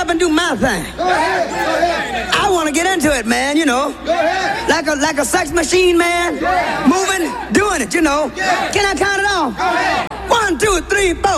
up and do my thing. Go ahead. Go ahead. I want to get into it, man, you know. Go ahead. Like a sex machine, man. Moving, doing it, you know. Can I count it off? Go ahead. 1, 2, 3, 4.